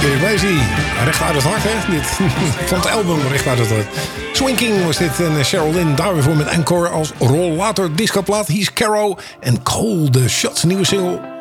Erik Lacy, recht uit het hart, hè? Dit. Van het album recht uit het hart. Swing King was dit en Cheryl Lynn daar weer voor met Encore als rollator discoplaat. Hier is Caro en Cold Shots, nieuwe single.